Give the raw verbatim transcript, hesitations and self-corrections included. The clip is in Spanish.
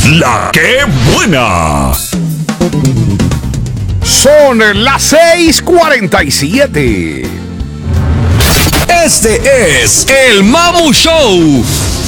La que buena. Son las seis cuarenta y siete. Este es el Mamu Show